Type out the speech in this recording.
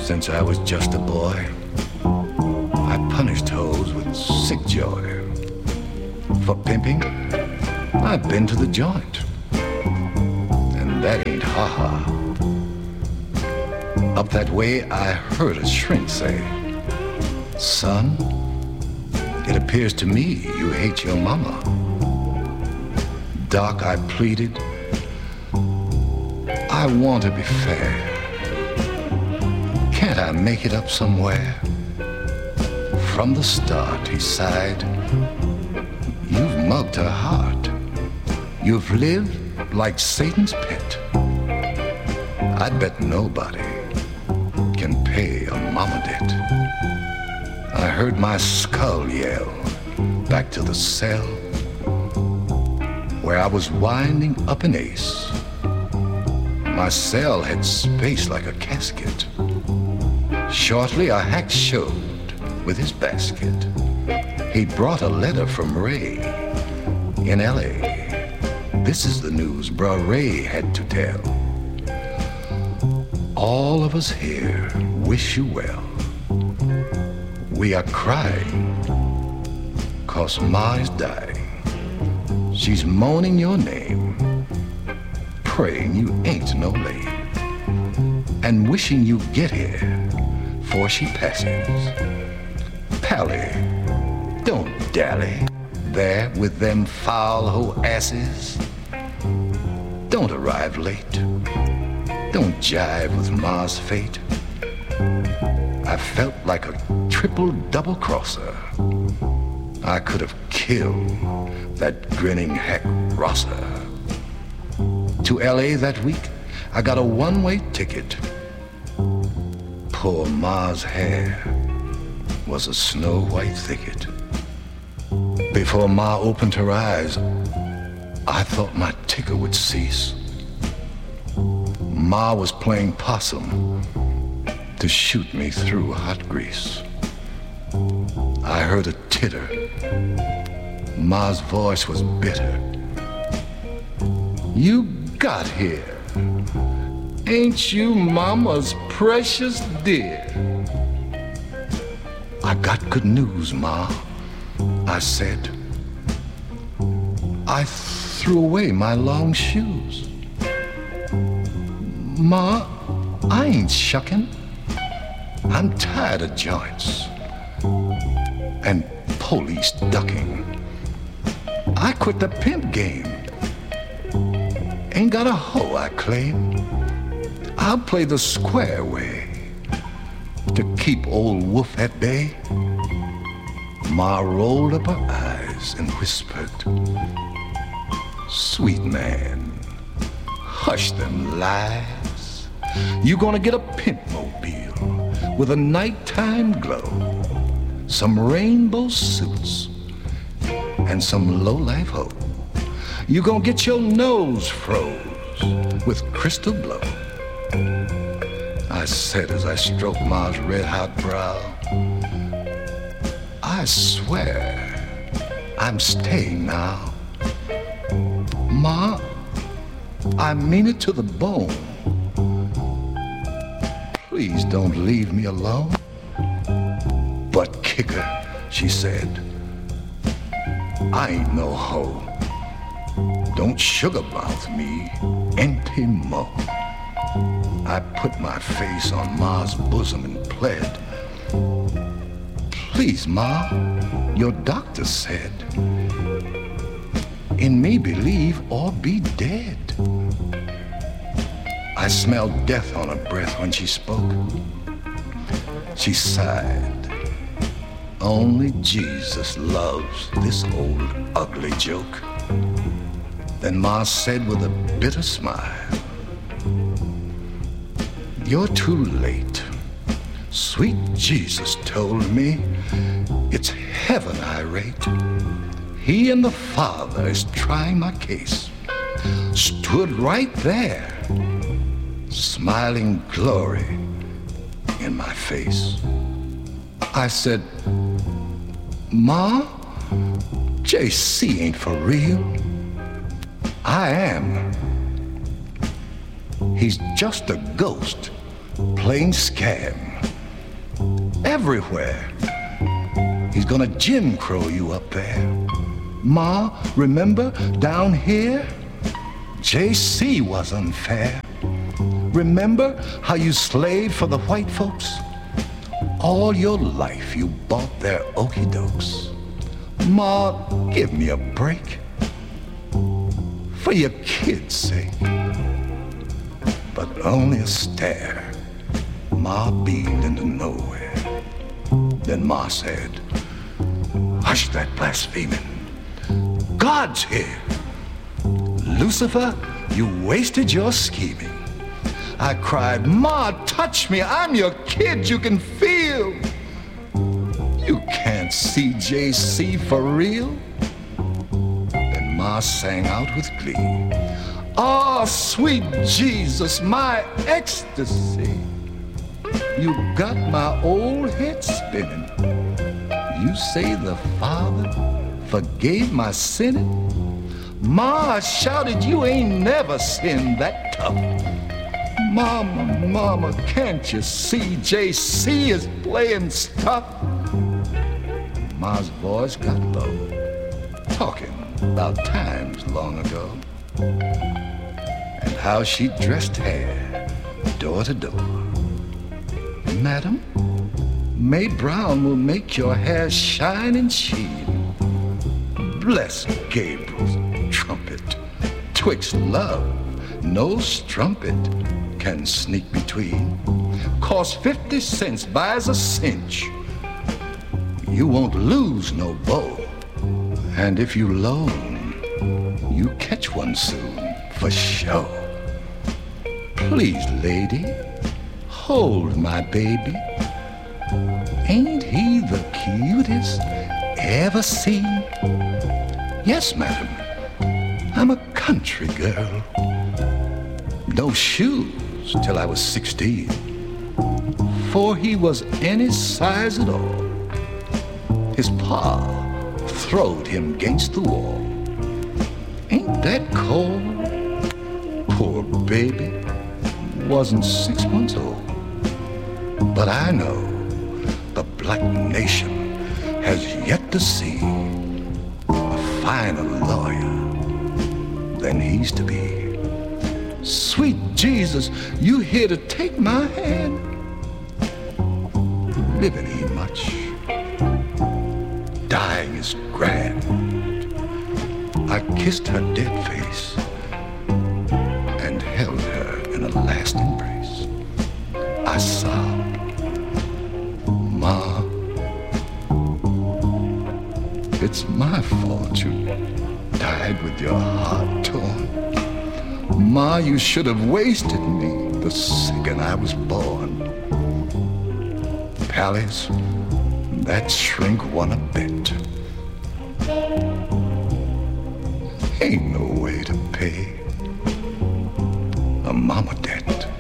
Since I was just a boy, I punished hoes with sick joy. For pimping, I've been to the joint, and that ain't ha-ha. Up that way, I heard a shrink say, "Son, it appears to me you hate your mama." Doc, I pleaded, I want to be fair. Can't I make it up somewhere? From the start, he sighed, you've mugged her heart. You've lived like Satan's pet. I bet nobody can pay a mama debt. I heard my skull yell back to the cell where I was winding up an ace. My cell had space like a casket. Shortly a hack showed with his basket. He brought a letter from Ray in L.A. This is the news Bruh Ray had to tell. All of us here wish you well. We are crying 'cause Ma is dying. She's moaning your name, praying you ain't no lame, and wishing you get here 'fore she passes. Pally, don't dally there with them foul hoe asses. Don't arrive late. Don't jive with Ma's fate. I felt like a triple double crosser. I could have killed that grinning hack Rosser. To L.A. that week, I got a one-way ticket. Poor Ma's hair was a snow-white thicket. Before Ma opened her eyes, I thought my ticker would cease. Ma was playing possum to shoot me through hot grease. I heard a titter. Ma's voice was bitter. You got here. Ain't you Mama's precious dear? I got good news, Ma, I said. I threw away my long shoes. Ma, I ain't shucking. I'm tired of joints and police ducking. I quit the pimp game. Ain't got a hoe I claim. I'll play the square way to keep old Wolf at bay. Ma rolled up her eyes and whispered, sweet man, hush them lies. You gonna get a pimp mobile with a nighttime glow, some rainbow suits, and some low-life hoe. You gonna get your nose froze with crystal glow. I said as I stroked Ma's red-hot brow, I swear I'm staying now. Ma, I mean it to the bone. Please don't leave me alone. But kicker, she said, I ain't no hoe. Don't sugar-mouth me, empty mo. I put my face on Ma's bosom and pled, please, Ma, your doctor said, in me believe or be dead. I smelled death on her breath when she spoke. She sighed. Only Jesus loves this old ugly joke. Then Ma said with a bitter smile, you're too late. Sweet Jesus told me it's heaven I rate. He and the Father is trying my case. Stood right there, smiling glory in my face. I said, Ma, JC ain't for real. I am. He's just a ghost playing scam. Everywhere. He's gonna Jim Crow you up there. Ma, remember down here? JC was unfair. Remember how you slaved for the white folks? All your life you bought their okie dokes. Ma, give me a break. For your kids' sake. But only a stare. Ma beamed into nowhere. Then Ma said, hush that blaspheming. God's here. Lucifer, you wasted your scheming. I cried, Ma, touch me. I'm your kid. You can feel. You can't see JC for real. Then Ma sang out with glee. Oh, sweet Jesus, my ecstasy. You got my old head spinning. You say the Father forgave my sinning? Ma, I shouted, you ain't never sinned that tough. Mama, mama, can't you see JC is playing stuff? Ma's voice got low, talking about times long ago, and how she dressed hair door to door. Madam, May Brown will make your hair shine and sheen. Bless Gabriel's trumpet, twixt love no strumpet can sneak between. Cost 50 cents, buys a cinch. You won't lose no beau. And if you loan, you catch one soon, for show. Please, lady, hold my baby. Ain't he the cutest ever seen? Yes, madam, I'm a country girl. No shoes till I was 16. For he was any size at all. His pa throwed him against the wall. Ain't that cold? Poor baby, wasn't 6 months old. But I know the black nation has yet to see a finer lawyer than he's to be. Sweet Jesus, you here to take my hand? Living ain't much. Dying is grand. I kissed her dead face and held her in a last embrace. I sobbed, Ma, it's my fault you died with your heart torn. Ma, you should have wasted me the second I was born. Pallies, that shrink won a bet. Ain't no way to pay a mama debt.